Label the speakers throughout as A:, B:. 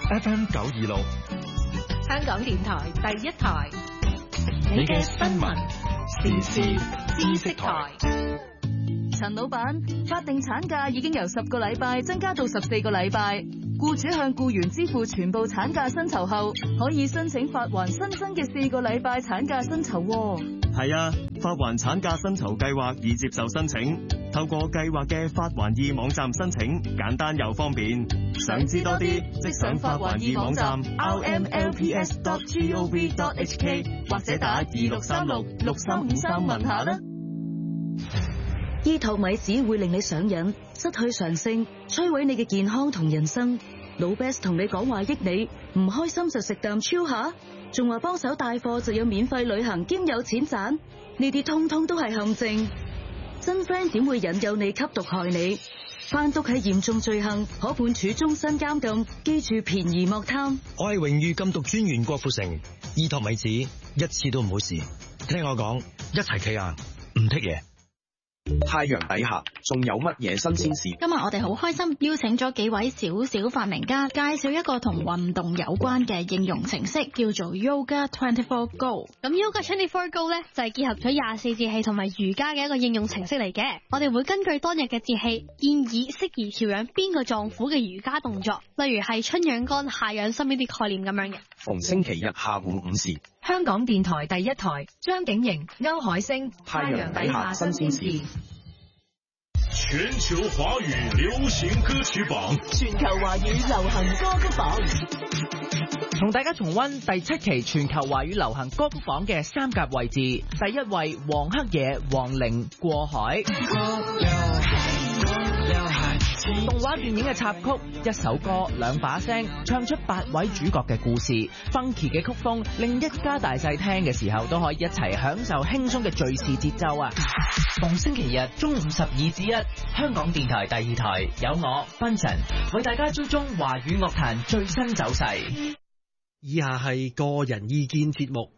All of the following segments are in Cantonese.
A: FM 926，
B: 香港電台第一台，你嘅新聞時事知識台。
C: 陳老闆，法定產假已經由10個禮拜增加到14個禮拜，僱主向僱員支付全部產假薪酬後，可以申請發還新增嘅4個禮拜產假薪酬。
D: 係啊，發還產假薪酬計劃已接受申請，透過計劃嘅發還易網站申請，簡單又方便。想知多啲，即上發還易網站 rmlps.gov.hk 或者打26366353問下啦。
C: 依托米子會令你上癮，失去常性，摧毀你嘅健康同人生。老 Best 同你講話益你，唔開心就食啖超下，仲話幫手帶貨就有免費旅行兼有錢賺，呢啲通通都係陷阱。真 friend 點會引誘你吸毒害你？販毒係嚴重罪行，可判處終身監禁。記住便宜莫貪。
E: 我係榮譽禁毒專員郭富城，依托米子一次都唔好試，聽我講，一齊企硬，唔剔嘢。
F: 太陽底下仲有乜嘢新鮮事？
G: 今日我哋好開心邀請咗幾位小小發明家，介紹一個同運動有關嘅應用程式，叫做 Yoga 24 Go。
H: 咁 Yoga 24 Go 咧就係結合咗24節氣同埋瑜伽嘅一個應用程式嚟嘅。我哋會根據當日嘅節氣，建議適宜調養邊個臟腑嘅瑜伽動作，例如係春養肝、夏養心呢啲概念咁樣嘅。
F: 逢星期日下午5時，
B: 香港電台第一台，張景瑩、歐海星，
F: 太陽底下新鮮事。
A: 全球華語流行歌曲榜，
I: 全球華語流行歌曲榜，
J: 同大家重溫第7期全球華語流行歌曲榜嘅3甲位置。第1位黃黑野、黃齡過海。動畫電影嘅插曲，一首歌2把聲，唱出8位主角嘅故事。funky 嘅曲風令一家大細聽嘅時候都可以一齊享受輕鬆嘅敘事節奏啊！逢星期日中午12至1，香港電台第2台有我芬神為大家追蹤華語樂壇最新走勢。
K: 以下係個人意見節目，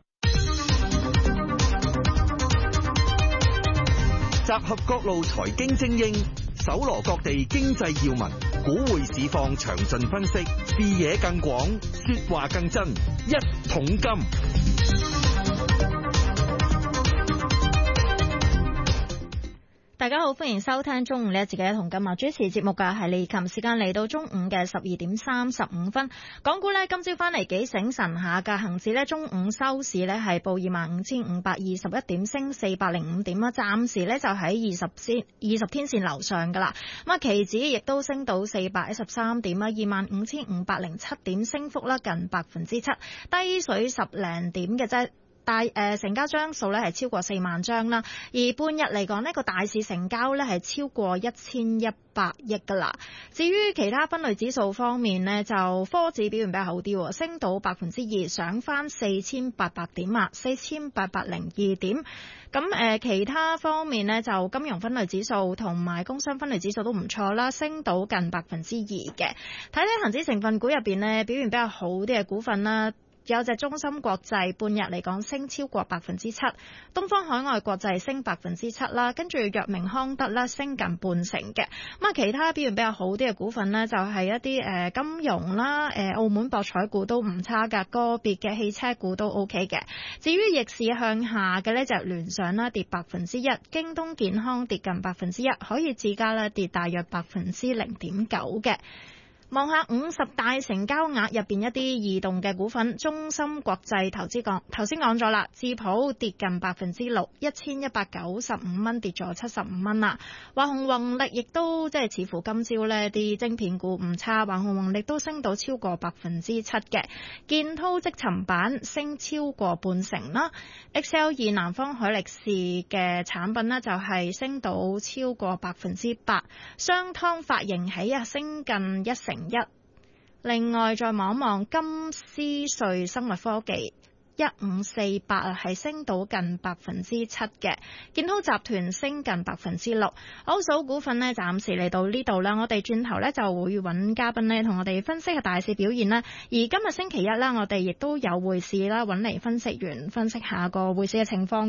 L: 集合各路財經精英，搜羅各地經濟要聞，股匯市況詳盡分析，視野更廣，說話更真，一桶金。
M: 大家好，歡迎收聽中午呢一節嘅一桶金啊！主持節目嘅係李琴，時間嚟到中午嘅12點35分。港股呢今朝翻嚟幾醒神下嘅，恒指呢中午收市呢係報25,521點，升405點啦。暫時呢就喺20天線樓上噶啦。咁啊，期指亦都升到413點啦，25,507點，升幅啦近7%，低水10零點嘅啫。成交張數咧係超過4萬張啦，而半日嚟講呢個大市成交咧係超過1100億噶啦。至於其他分類指數方面呢，就科指表現比較好啲，升到2%，上翻4800點啊，4802點。咁其他方面呢，就金融分類指數同埋工商分類指數都唔錯啦，升到近2%嘅。睇睇恒指成分股入邊呢，表現比較好啲嘅股份啦。有隻中芯國際半日嚟講升超過7%，東方海外國際升7%啦，跟住藥明康德啦升近半成嘅。咁啊，其他表現比較好啲嘅股份呢，就係一啲金融啦，澳門博彩股都唔差㗎，個別嘅汽車股都 OK 嘅。至於逆市向下嘅呢，就聯想啦跌1%，京東健康跌近1%，可以自家啦跌大約0.9%嘅。望下50大成交額入邊一啲異動嘅股份，中芯國際頭先講咗啦，智普跌近6%，1195蚊跌咗75蚊啦。華虹宏力亦都即係似乎今朝呢啲晶片股唔差，華虹宏力都升到超過7%嘅。建滔積層板升超過半成啦。XL2 南方海力士嘅產品呢，就係升到超過8%，商湯發盈喜啊升近1%。另外再望一望金斯瑞生物科技1548係升到近7%嘅，建滔集團升近6%。好，數股份呢暫時嚟到呢度啦，我哋轉頭呢就會揾嘉賓呢同我哋分析下大市表現啦。而今日星期一啦，我哋亦都有匯市啦，揾嚟分析員分析下個匯市嘅情況嘅。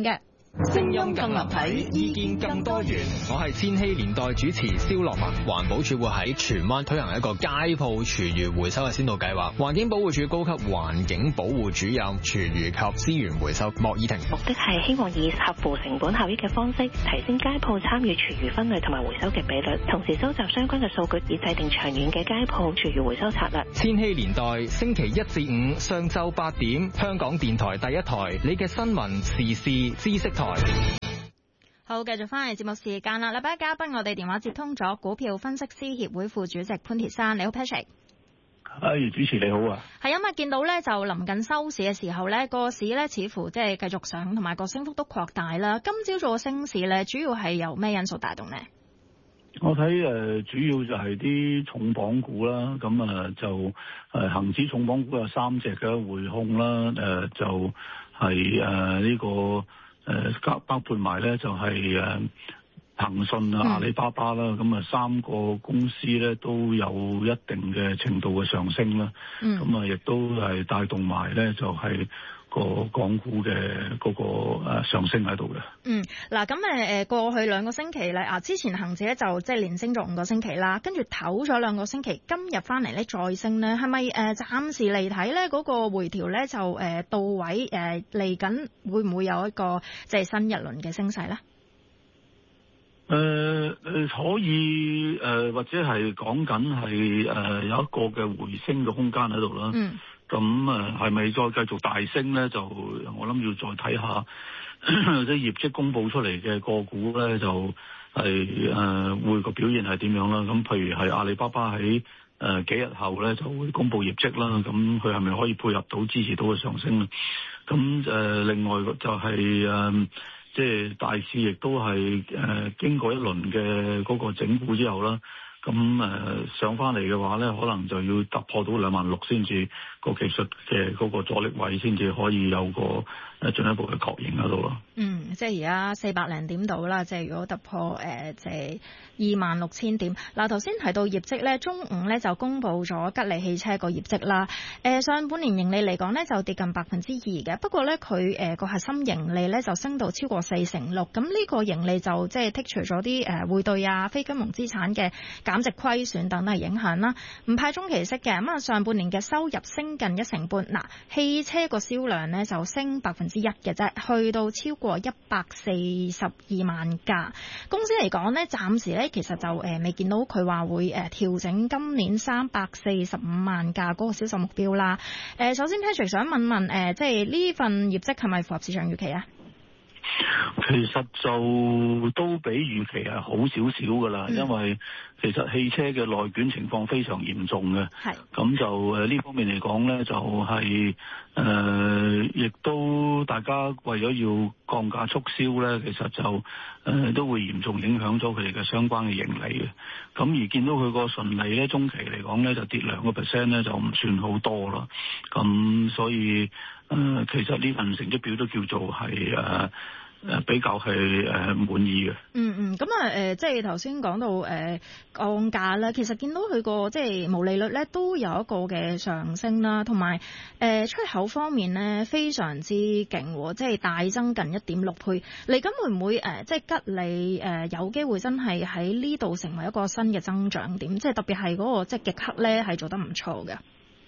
N: 聲音更立體，意見更多元。我係千禧年代主持蕭樂文。環保署會喺荃灣推行一個街鋪廚餘回收嘅先導計劃。環境保護署高級環境保護主任廚餘及資源回收莫以婷。
O: 目的係希望以合乎成本效益嘅方式，提升街鋪參與廚餘分類同埋回收嘅比率，同時收集相關嘅數據，以制定長遠嘅街鋪廚餘回收策略。
N: 千禧年代星期1至5上晝8點，香港電台第一台，你嘅新聞時事知識台。
M: 好，繼續翻嚟節目時間啦！禮拜一嘉賓，我哋電話接通咗股票分析師協會副主席潘鐵珊，你好 Patrick。
P: 主持你好啊。
M: 係因為見到咧，就臨近收市嘅時候咧，個市咧似乎即係繼續上，同埋個升幅都擴大啦。今朝早嘅升市咧，主要係由咩因素帶動呢？
P: 我睇主要就係啲重磅股啦，咁就恒指重磅股有3隻嘅匯控啦，就係呢個。包括埋咧就係騰訊啊、阿里巴巴啦，咁3個公司咧都有一定嘅程度嘅上升啦。咁亦都係帶動埋咧就係個港股嘅嗰個上升喺度嘅。
M: 嗱咁過去2個星期咧，之前恒指咧就即係連升咗5個星期啦，跟住唞咗2個星期，今日翻嚟咧再升咧，係咪暫時嚟睇咧嗰個回調咧就到位？嚟緊會唔會有一個即係新一輪嘅升勢咧？
P: 可以或者係講緊係有一個嘅回升嘅空間喺度啦。咁係咪再繼續大升咧？就我諗要再睇下啲業績公佈出嚟嘅個股咧，就係會個表現係點樣啦。咁譬如係阿里巴巴喺幾日後咧就會公佈業績啦。咁佢係咪可以配合到支持到嘅上升咧？咁另外就係即係大市亦都係經過一輪嘅嗰個整固之後啦。咁上翻嚟嘅話咧，可能就要突破到26,000先至個技術嘅嗰個阻力位，先至可以有個進一步嘅確認喺度咯。
M: 即係而家400零點度啦，即係如果突破即係26,000點。嗱，頭先提到業績咧，中午咧就公布咗吉利汽車個業績啦。上半年盈利嚟講咧就跌近2%嘅，不過咧佢個核心盈利咧就升到超過46%。咁呢個盈利就即係剔除咗啲匯兌啊、非金融資產嘅減值虧損等都係影響啦，唔派中期息嘅。咁上半年嘅收入升近1成半，汽車個銷量呢就升1%嘅啫，去到超過142萬架。公司嚟講呢，暫時呢其實就未見到佢話會調整今年345萬架嗰個銷售目標啦。首先 Patrick 想問問即係呢份業績係咪符合市場預期啊？
P: 其實就都比預期係好少少噶啦，因為其實汽車嘅內卷情況非常嚴重嘅，咁就呢方面嚟講呢，就係亦都大家為咗要降價促銷呢，其實就都會嚴重影響咗佢哋嘅相關嘅盈利嘅。咁而見到佢個純利呢，中期嚟講呢，就跌2% 呢，就唔算好多啦。咁所以其實呢份成績表都叫做係比較係滿意嘅。
M: 咁即係頭先講到降價啦，其實見到佢個即係毛利率咧都有一個嘅上升啦，同埋出口方面咧非常之勁，即係大增近1.6倍。嚟緊會唔會即係吉利有機會真係喺呢度成為一個新嘅增長點？即係特別係嗰個即係極氪咧係做得唔錯嘅。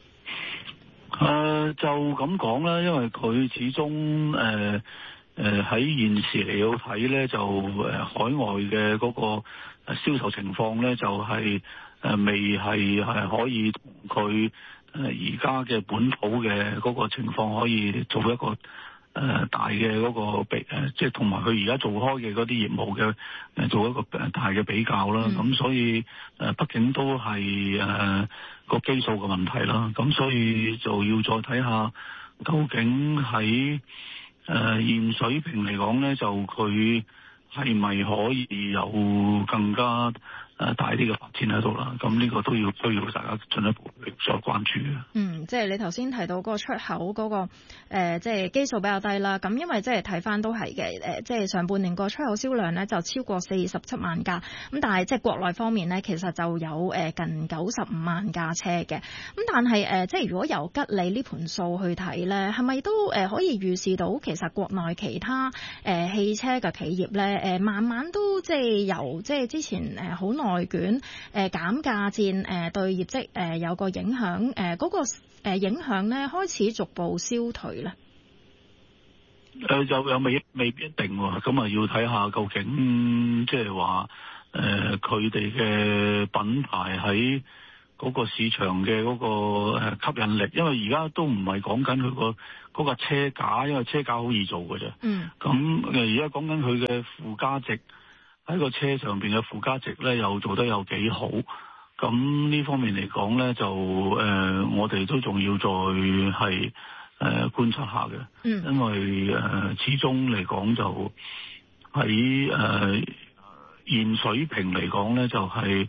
P: 就咁講啦，因為佢始終喺現時嚟到睇咧，就海外嘅嗰個銷售情況咧，就係未係可以同佢而家嘅本土嘅嗰個情況可以做一個大嘅嗰個比即係同埋佢而家做開嘅嗰啲業務嘅做一個大嘅比較啦。咁所以畢竟都係個基數嘅問題啦。咁所以就要再睇下究竟喺現水平嚟講咧，就佢係咪可以有更加大啲嘅發展喺度啦。咁呢個都需要大家進一步再關注嘅。
M: 即係你頭先提到嗰個出口嗰個即係基數比較低啦。咁因為即係睇翻都係嘅，即係上半年個出口銷量咧就超過47萬架，咁但係即係國內方面咧其實就有近95萬架車嘅。咁但係即係如果由吉利呢盤數去睇咧，係咪都可以預示到其實國內其他汽車嘅企業咧慢慢都即係由即係之前好內卷減價戰對業績有個影響，嗰個影響咧開始逐步消退咧？
P: 就又未必一定喎，咁啊要睇下究竟即係話佢哋嘅品牌喺嗰個市場嘅嗰個吸引力，因為而家都唔係講緊佢嗰個車架，因為車架好易做嘅啫。咁而家講緊佢嘅附加值，喺個車上邊嘅附加值咧又做得有幾好。咁呢方面嚟講咧，就我哋都仲要再係觀察下嘅。因為始終嚟講就喺現水平嚟講咧，就係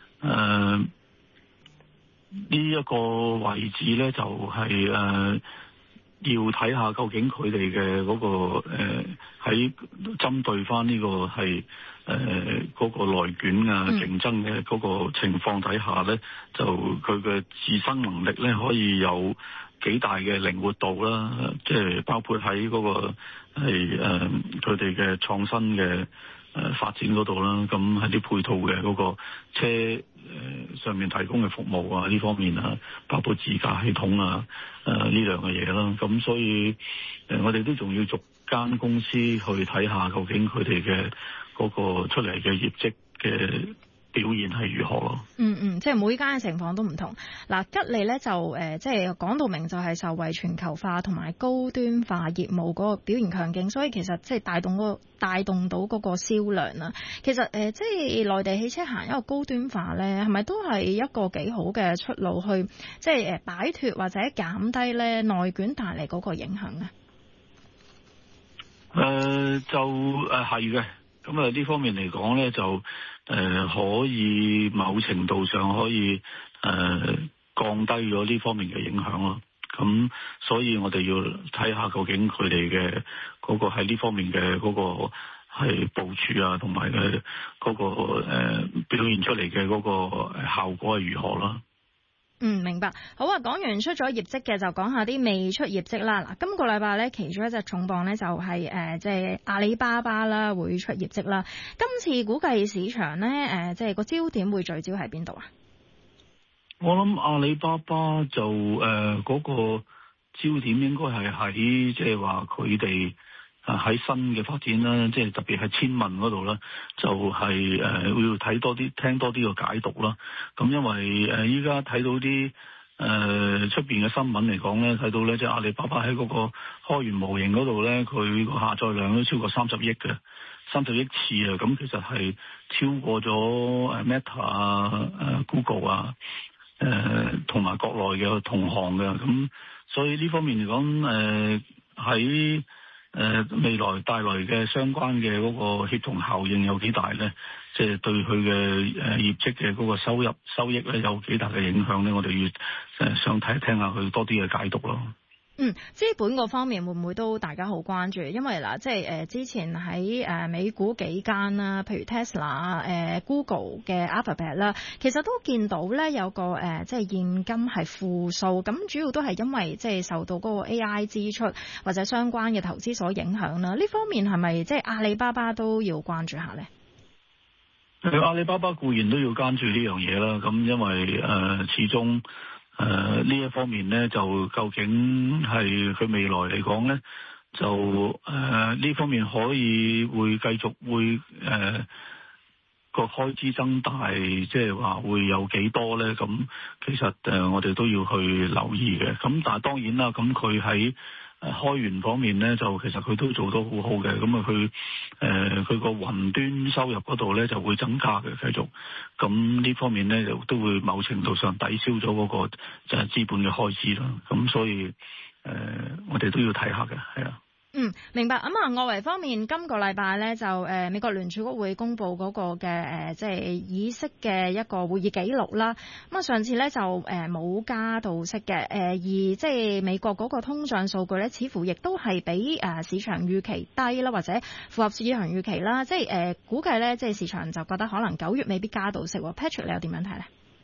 P: 呢一個位置咧，就係要睇下究竟佢哋嘅嗰個喺針對翻呢個係嗰個內卷啊競爭嘅嗰個情況底下咧，就佢嘅自身能力咧可以有幾大嘅靈活度啦，即係包括喺嗰個係佢哋嘅創新嘅發展嗰度啦，咁喺啲配套嘅嗰個車上面提供嘅服務啊呢方面啊，包括自駕系統啊呢樣嘅嘢啦，咁所以我哋都仲要逐間公司去睇下究竟佢哋嘅嗰個出嚟嘅業績嘅表現係如何咯？
M: 即係每間嘅情況都唔同。嗱，吉利咧就即係講到明就係受惠全球化同埋高端化業務嗰個表現強勁，所以其實即係帶動到嗰個銷量啦。其實即係內地汽車行一個高端化咧，係咪都係一個幾好嘅出路去即係擺脫或者減低咧內卷帶嚟嗰個影響咧？
P: 就係嘅。咁呢方面嚟講咧，就可以某程度上可以降低咗呢方面嘅影響咯。咁所以我哋要睇下究竟佢哋嘅嗰個喺呢方面嘅嗰個係部署啊，同埋嘅嗰個表現出嚟嘅嗰個效果係如何啦。
M: 明白。好啊，講完出咗業績嘅，就講下啲未出業績啦。嗱，今個禮拜咧，其中一隻重磅咧就係即係阿里巴巴啦，會出業績啦。今次估計市場咧即係個焦點會聚焦喺邊度啊？
P: 我諗阿里巴巴就嗰個焦點應該係喺即係話佢哋喺新嘅發展啦，即係特別係千問嗰度啦，就係會要睇多啲、聽多啲嘅解讀啦。咁因為依家睇到啲出邊嘅新聞嚟講咧，睇到咧即係阿里巴巴喺嗰個開源模型嗰度咧，佢個下載量都超過30億嘅，30億次啊！咁其實係超過咗Meta 啊、Google 啊、同埋國內嘅同行嘅。咁所以呢方面嚟講，喺未來帶來嘅相關嘅嗰個協同效應有幾大咧？即係對佢嘅業績嘅嗰個收益咧有幾大嘅影響咧？我哋要想聽下佢多啲嘅解讀咯。
M: 資本個方面會唔會都大家好關注？因為嗱，即係之前喺美股幾間啦，譬如 Tesla、Google 嘅 Alphabet 啦，其實都見到咧有個即係現金係負數，咁主要都係因為即係受到嗰個 AI 支出或者相關嘅投資所影響啦。呢方面係咪即係阿里巴巴都要關注下咧？
P: 阿里巴巴固然都要關注呢樣嘢啦，咁因為始終呢一方面咧，就究竟係佢未來嚟講咧，就呢方面可以會繼續會個開支增大，即係話會有幾多咧？咁其實我哋都要去留意嘅。咁但係當然啦，咁佢喺開源方面咧，就其實佢都做得好好嘅。咁佢個雲端收入嗰度咧就會增加嘅，繼續。咁呢方面咧就都會某程度上抵消咗嗰個就係資本嘅開支啦。咁所以我哋都要睇下嘅，係啊。
M: 明白。外圍方面，今個禮拜咧就美國聯儲局會公布嗰個嘅即係議息嘅一個會議記錄啦。上次咧就冇加到息嘅，而即係美國嗰個通脹數據咧，似乎亦都係比市場預期低啦，或者符合市場預期啦。即係估計咧，即係市場就覺得可能9月未必加到息。Patrick 你又點樣睇咧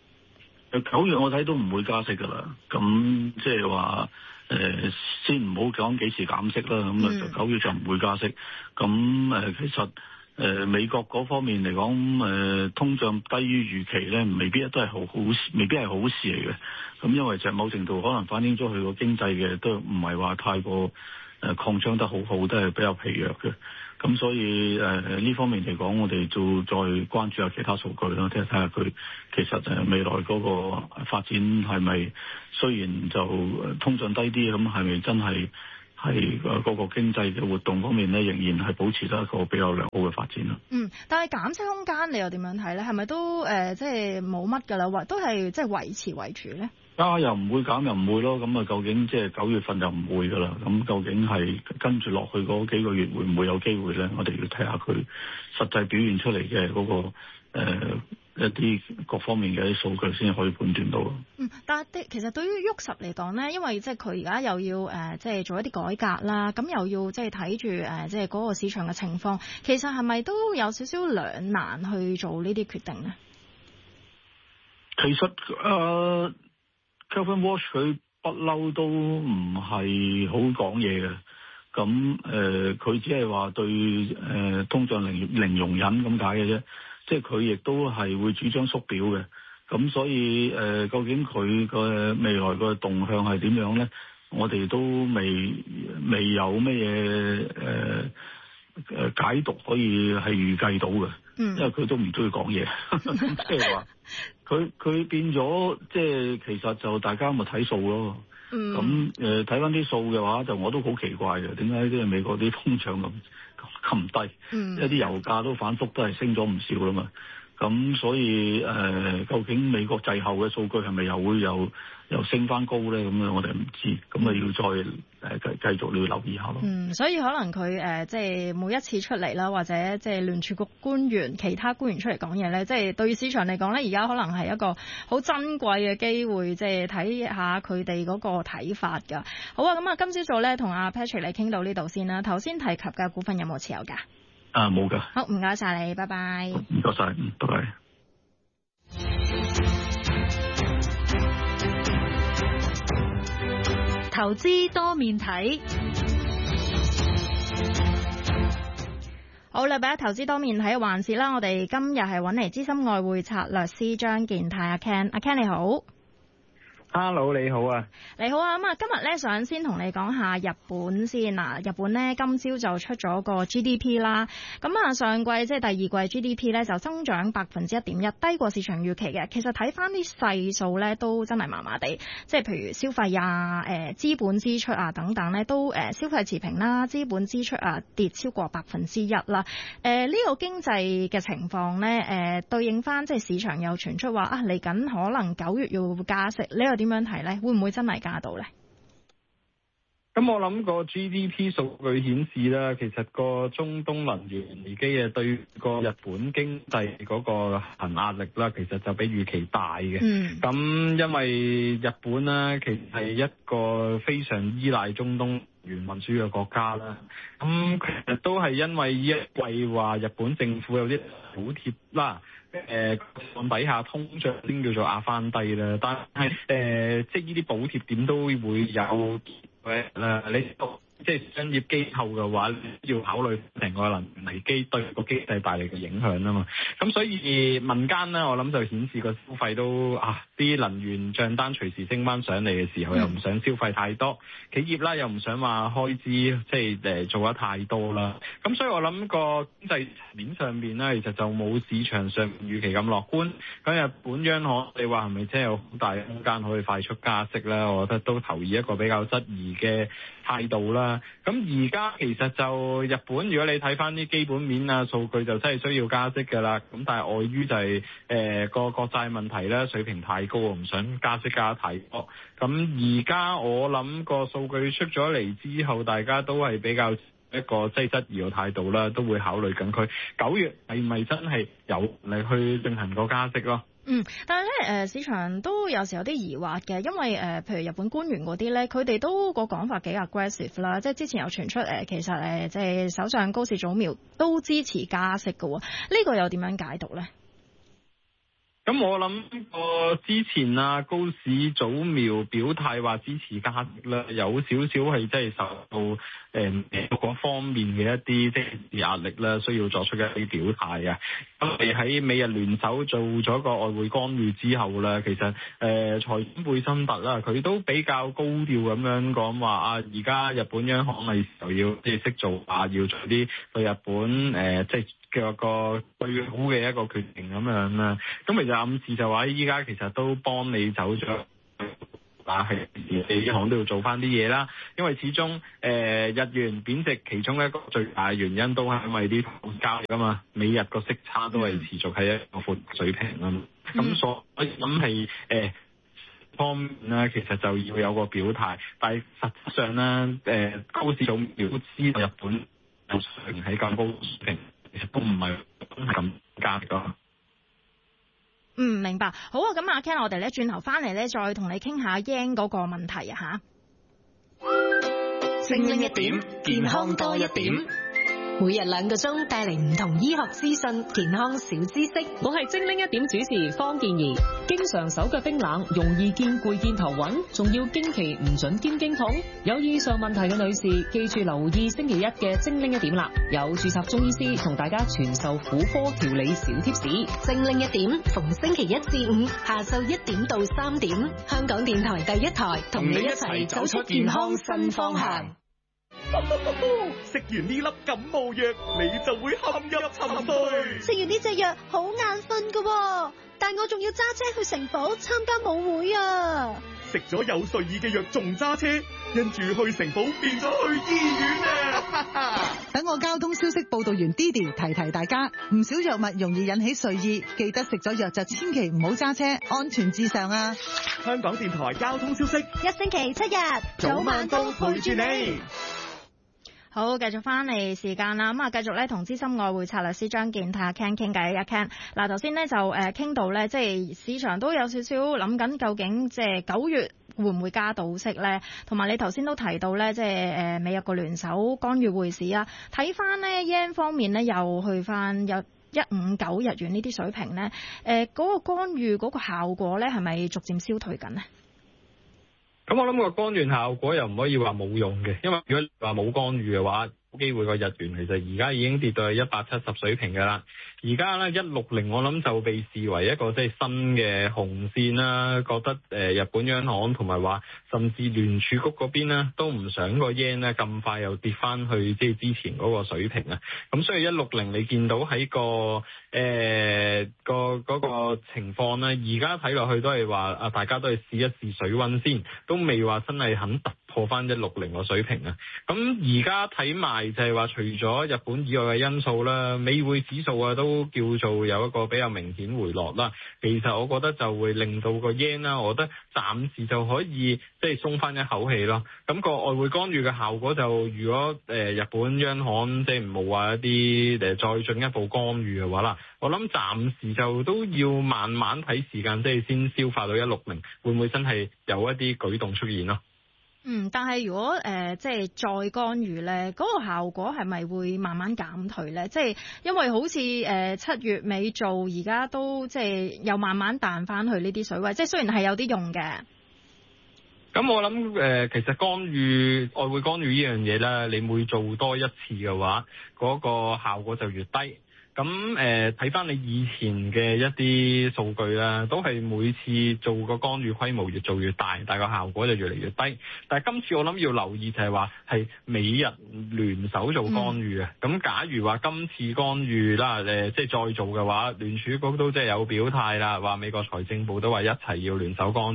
P: ？9月我睇都唔會加息噶啦，咁即係話。先唔好講幾時減息啦，咁9月就唔會加息。咁其實美國嗰方面嚟講，通脹低於預期咧，未必都係好事，未必係好事嚟嘅。咁因為就某程度可能反映咗佢個經濟嘅都唔係話太過擴張得好，都係比較疲弱嘅。咁所以呢方面嚟講，我哋就再關注下其他數據啦，睇下佢其實未來嗰個發展係咪雖然就通脹低啲，咁係咪真係嗰個經濟嘅活動方面咧，仍然係保持得一個比較良好嘅發展咯。
M: 但係減息空間你又點樣睇咧？係咪都即係冇乜㗎啦？或都係即係維持為主咧？
P: 又唔會減又唔會咯，咁究竟即係9月份就唔會噶啦，咁究竟係跟住落去嗰幾個月會唔會有機會咧？我哋要睇下佢實際表現出嚟嘅嗰個一啲各方面嘅數據先可以判斷到咯。
M: 但係其實對於沃實嚟講咧，因為即係佢而家又要即係做一啲改革啦，咁又要即係睇住即係嗰個市場嘅情況，其實係咪都有少少兩難去做呢啲決定咧？
P: 其實Kevin Walsh 佢不嬲都唔係好講嘢嘅，咁佢只係話對通脹零容忍咁解嘅啫，即係佢亦都係會主張縮表嘅，咁所以究竟佢個未來個動向係點樣咧？我哋都未有咩嘢解讀可以係預計到嘅，因為佢都唔中意講嘢，即係話。佢變咗，即係其實就大家咪睇數咯。咁睇翻啲數嘅話，就我都好奇怪嘅，點解啲美國啲通脹咁低？因為啲油價都反覆都係升咗唔少啦嘛。咁所以究竟美國滯後嘅數據係咪又會又升翻高咧？咁我哋唔知，咁啊要再繼續要留意下咯。
M: 所以可能佢即係每一次出嚟啦，或者即係聯儲局官員、其他官員出嚟講嘢咧，即係對市場嚟講咧，而家可能係一個好珍貴嘅機會，即係睇下佢哋嗰個睇法㗎。好啊，咁今朝早咧同阿 Patrick 嚟傾到呢度先啦。頭先提及嘅股份有冇持有㗎？
P: 冇㗎。
M: 好，唔該晒你，拜拜。
P: 唔該晒，拜拜。
B: 投資多面睇。
M: 好，禮拜一投資多面睇嘅環節啦，我哋今日係揾嚟資深外匯策略師張健泰阿 Ken， 阿 Ken 你好。
Q: Hello， 你好啊！
M: 你好啊！今日咧想先同你講下日本先嗱，日本咧今朝就出咗個 GDP 啦，上季即係第二季 GDP 咧就增長 1.1%， 低過市場預期嘅。其實睇翻啲細數咧都真係麻麻地，即係譬如消費啊、資本支出啊等等咧都消費持平啦，資本支出啊跌超過 1% 啦。呢個經濟嘅情況咧對應翻即係市場又傳出話嚟緊可能9月要加息，呢個點樣睇咧？會唔會真係加到咧？
Q: 咁我諗個 GDP 數據顯示咧，其實個中東能源危機對個日本經濟嗰個行壓力啦，其實就比預期大嘅。咁因為日本咧，其實係一個非常依賴中東能源運輸嘅國家啦。咁其實都係因為呢一季話日本政府有啲補貼啦。按底下通脹先叫做壓翻低啦，但係即係呢啲補貼點都會有你即係商業機構嘅話，要考慮成個能源危機對個經濟帶嚟嘅影響啊嘛。咁所以民間咧，我諗就顯示個消費都啲能源帳單隨時升翻上嚟嘅時候，又唔想消費太多，企業啦又唔想話開支即係做得太多啦。咁所以我諗個經濟面上面咧，其實就冇市場上預期咁樂觀。咁日本央行你話係咪真係有好大空間可以快速加息咧？我覺得都投以一個比較質疑嘅態度啦。 啦。咁而家其實就日本，如果你睇翻啲基本面啊數據，就真係需要加息㗎啦。咁但係礙於就係個國債問題咧，水平太高，唔想加息加太多。咁而家我諗個數據出咗嚟之後，大家都係比較一個即係質疑嘅態度啦，都會考慮緊佢9月係咪真係有嚟去進行個加息咯。
M: 但係咧市場都有時有啲疑惑嘅，因為譬如日本官員嗰啲咧，佢哋都個講法幾 aggressive 啦，即係之前有傳出其實即係首相高市早苗都支持加息嘅喎，呢個又點樣解讀咧？
Q: 咁我諗之前高市早苗表態話支持加息啦，有少少係即係受到嗰方面嘅一啲即係壓力啦，需要作出一啲表態啊。咁你喺美日聯手做咗個外匯干預之後咧，其實財長貝森特啦，佢都比較高調咁樣講話啊，而家日本央行係就要即係識做要做啲對日本即係個最好嘅一個決定咁樣啦。咁其實暗示就話依家其實都幫你走咗，係你行都要做翻啲嘢啦。因為始終日元貶值其中一個最大嘅原因都係因為啲交易㗎嘛，美日個息差都係持續喺一個闊水平啊。咁所以諗係方面咧，其實就要有個表態，但係實質上咧高市早苗都知道日本水平喺咁高水平，其實都唔係咁加息咯。
M: 明白。好啊，咁阿 Ken， 我哋咧轉頭翻嚟咧，再同你傾下 yen 嗰個問題啊吓。
B: 精靈一點，健康多一點。每日2個鐘帶嚟唔同醫學資訊、健康小知識。
R: 我係精靈一點主持方健儀。經常手腳冰冷，容易見攰見頭暈，仲要經期唔準兼經痛。有以上問題嘅女士，記住留意星期一嘅精靈一點啦。有註冊中醫師同大家傳授婦科調理小貼士。
B: 精靈一點，逢星期1至5下晝1點到3點，香港電台第一台，同你一齊走出健康新方向。
L: 食完呢粒感冒藥，你就會陷入沉睡。
H: 食完呢隻藥好眼瞓㗎，但我仲要揸車去城堡參加舞會啊！
L: 食咗有睡意嘅藥仲揸車，跟住去城堡變咗去醫院啊！
S: 等我交通消息報道員 Didi 提提大家，唔少藥物容易引起睡意，記得食咗藥就千祈唔好揸車，安全至上啊！
L: 香港電台交通消息，
H: 一星期7日，
L: 早晚都陪住你。
M: 好，繼續翻嚟時間啦，咁啊繼續咧同資深外匯策略師張健太 Ken 傾偈。阿 Ken， 嗱頭先咧就傾到咧，即係市場都有少少諗緊，究竟即係9月會唔會加到息咧？同埋你頭先都提到咧，即係美日個聯手干預匯市啊。睇翻咧 yen 方面咧，又去翻有159日元呢啲水平咧，嗰個干預嗰個效果咧，係咪逐漸消退緊呢？
Q: 咁我諗個干預效果又唔可以話冇用嘅，因為如果話冇干預嘅話，有機會個日元其實而家已經跌到去170水平㗎啦。而家咧160我諗就被視為一個即係新嘅紅線啦，覺得日本央行同埋話甚至聯儲局嗰邊呢都唔想個 yen 呢咁快又跌翻去即係之前嗰個水平啊。咁所以160你見到喺個嗰個情況呢，而家睇落去都係話啊，大家都係試一試水溫先，都未話真係肯突破翻160個水平啊。咁而家睇埋就係話，除咗日本以外嘅因素啦，美匯指數啊都叫做有一個比較明顯回落啦。其實我覺得就會令到個 yen 啦，我覺得暫時就可以即係鬆翻一口氣咯。咁個外匯干預嘅效果就，如果日本央行即係冇話一啲再進一步干預嘅話啦，我諗暫時就都要慢慢睇時間，即係先消化到160，會唔會真係有一啲舉動出現咯？
M: 但係如果即係再干預咧，嗰個效果係咪會慢慢減退咧？即係因為好似7月尾做，而家都即係又慢慢彈翻去呢啲水位，即係雖然係有啲用嘅。
Q: 咁我諗其實外匯干預呢樣嘢咧，你每做多一次嘅話，嗰個效果就越低。咁睇翻你以前嘅一啲數據啦，都係每次做個干預規模越做越大，但係個效果就越嚟越低。但係今次我諗要留意就係話係美日聯手做干預啊。咁假如話今次干預啦，即係再做嘅話，聯儲局都即係有表態啦，話美國財政部都話一齊要聯手干預嘅。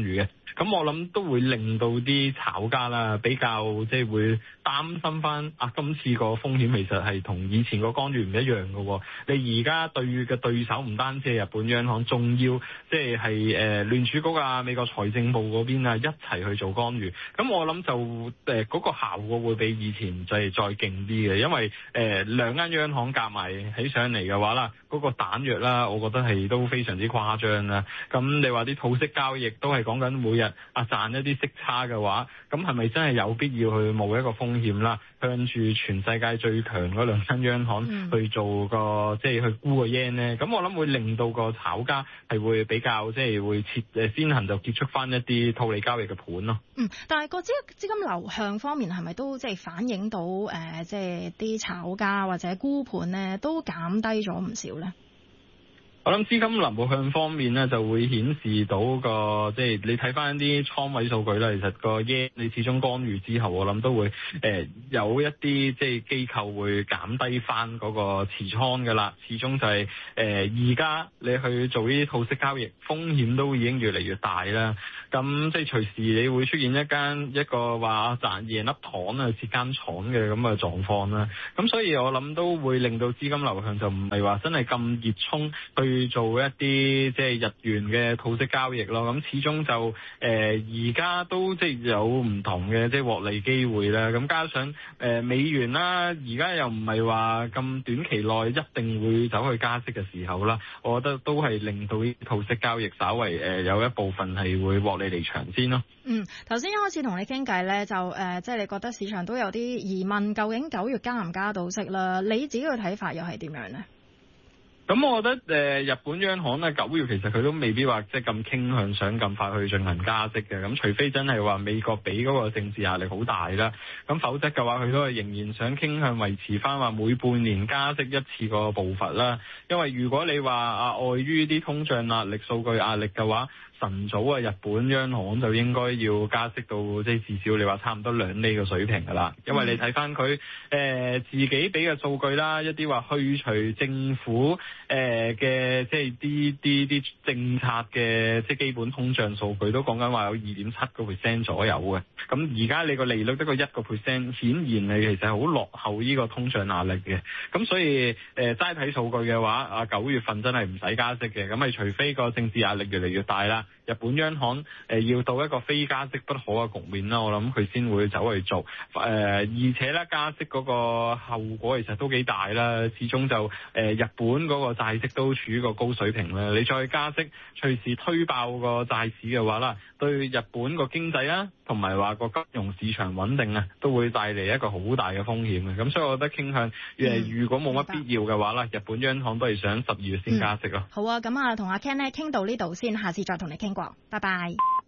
Q: 咁我諗都會令到啲炒家啦比較即係會擔心翻今次個風險其實係同以前個干預唔一樣嘅。你而家對嘅對手唔單止係日本央行，仲要即係聯儲局啊、美國財政部嗰邊啊一齊去做干預。咁我諗就嗰個效果會比以前就係再勁啲嘅，因為兩間央行夾埋起上嚟嘅話啦，嗰個彈藥啦，我覺得係都非常之誇張啦。咁你話啲套息交易都係講緊每日賺一啲息差嘅話，咁係咪真係有必要去冒一個風險啦？向住全世界最強嗰兩間央行去做個即係去沽個 yen 呢？咁我諗會令到個炒家係會比較即係會先行就結束翻一啲套利交易嘅盤咯。
M: 但係個資金流向方面係咪都即係反映到即係啲炒家或者沽盤呢都減低咗唔少呢？
Q: 我諗資金流向方面咧，就會顯示到個即係你睇翻啲倉位數據啦。其實個 yen 你始終干預之後，我諗都會有一啲即係機構會減低翻嗰個持倉噶啦。始終就係而家你去做呢啲套息交易，風險都已經越嚟越大啦。咁即係隨時你會出現一個話贏粒糖啊，蝕間廠嘅咁嘅狀況啦。咁所以我諗都會令到資金流向就唔係話真係咁熱衷去做一啲即係日元嘅套息交易咯。咁始終就而家都即係有唔同嘅即係獲利機會啦。咁加上美元啦，而家又唔係話咁短期內一定會走去加息嘅時候啦，我覺得都係令到啲套息交易稍為有一部分係會獲利離場先咯。
M: 頭先一開始同你傾偈咧，就即係你覺得市場都有啲疑問，究竟9月加唔加到息啦？你自己嘅睇法又係點樣呢？
Q: 咁我覺得日本央行咧9月其實佢都未必話即係咁傾向想咁快去進行加息嘅，咁除非真係話美國俾嗰個政治壓力好大啦，咁否則嘅話佢都係仍然想傾向維持翻話每半年加息一次個步伐啦。因為如果你話礙於啲通脹壓力、數據壓力嘅話，晨早日本央行就應該要加息到即係至少你話差唔多2厘嘅水平㗎啦。因為你睇翻佢自己俾嘅數據啦，一啲話去除政府嘅即係啲政策嘅即係基本通脹數據都講緊話有2.7% 左右嘅。咁而家你個利率得個1%，顯然你其實好落後呢個通脹壓力嘅。咁所以齋睇數據嘅話，9月份真係唔使加息嘅。咁係除非個政治壓力越嚟越大啦，日本央行要到一個非加息不可嘅局面啦，我諗佢先會走去做。而且咧加息嗰個後果其實都幾大啦，始終就日本嗰個債息都處於個高水平啦，你再加息隨時推爆個債市嘅話啦，對日本個經濟啦同埋話個金融市場穩定啊，都會帶嚟一個好大嘅風險嘅。咁所以我覺得傾向如果冇乜必要嘅話啦，日本央行都係想12月先加息咯。
M: 好啊，咁同阿 Ken 咧傾到呢度先，下次再同你傾過，拜拜。